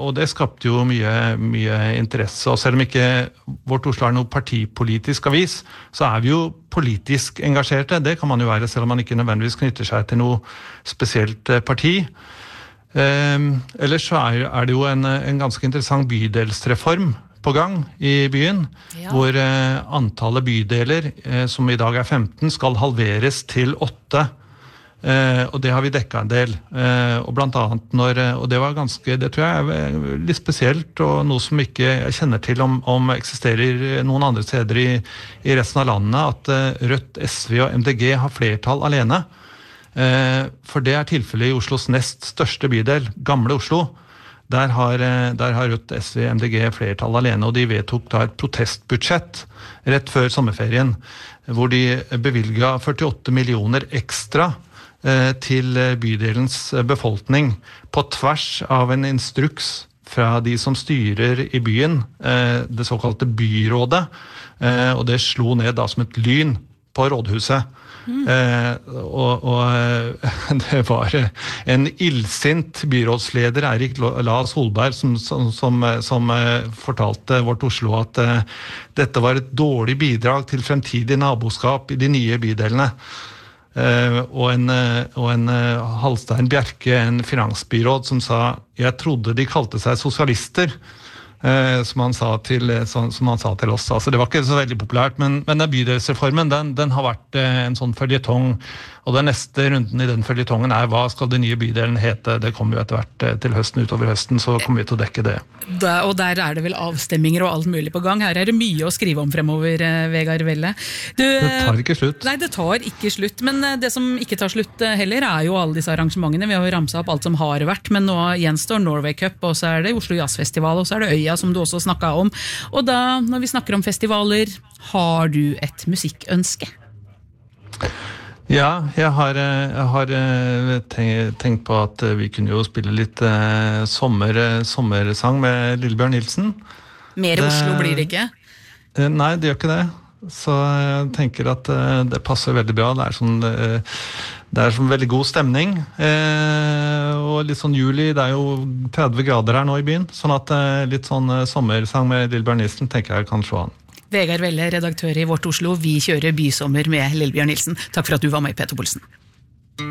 og det skapte jo mye interesse, og selv om ikke Vårt Oslo noe partipolitisk avis, så vi jo politisk engasjerte, det kan man jo være, selv om man ikke nødvendigvis knytter seg til noe spesielt parti. Ellers så det jo en ganske interessant bydelsreform på gang I byen, hvor antallet bydeler, som I dag 15, skal halveres til 8, og det har vi dekket en del. Og blant annet og det var det tror jeg litt spesielt, og noe som ikke jeg kjenner til om eksisterer noen andre steder I resten av landet, at Rødt, SV og MDG har flertall alene. For det tilfellet I Oslos nest største bydel, Gamle Oslo. Der har Rødt, SV, MDG flertall alene, og de vedtok da et protestbudsjett rett før sommerferien, hvor de bevilget 48 millioner ekstra til bydelens befolkning, på tvers av en instruks fra de som styrer I byen, det såkalte byrådet, og det slo ned da som et lyn på rådhuset. Og det var en illsint byrådsleder Erik Laas Holberg som fortalte Vårt Oslo at dette var et dårlig bidrag til fremtidig naboskap I de nye bydelene. Og en Halstein Bjerke, en finansbyråd som sa, jeg trodde de kalte seg sosialister, som han sa til oss. Altså, det var ikke så veldig populært, men den bydelsreformen, den har vært en sånn føljetong, og den neste runden I den føljetongen hva skal den nye bydelen hete? Det kommer jo etter hvert til høsten, utover høsten, så kommer vi til å dekke det. Og der det vel avstemminger og alt mulig på gang. Her det mye å skrive om fremover, Vegard Welle. Det tar ikke slutt. Nei, det tar ikke slutt, men det som ikke tar slutt heller jo alle disse arrangementene. Vi har jo ramset opp alt som har vært, men nå gjenstår Norway Cup, og så det Oslo Jazzfestival, og så det Øya, som du også snakket om. Og da, når vi snakker om festivaler, har du et musikkønske? Ja, jeg har tenkt på at vi kunne jo spille litt sommersang med Lillebjørn Nilsen. Mer Oslo blir det ikke? Nei, det gjør ikke det. Så jeg tenker at det passer veldig bra. Det sånn veldig god stemning. Og litt sånn juli, det jo 30 grader her nå I byen. Sånn at litt sånn sommersang med Lillebjørn Nilsen tenker jeg kan slå an. Vegard Welle, redaktør I Vårt Oslo. Vi kjører bysommer med Lillebjørn Nilsen. Takk for at du var med I P2 Pulsen.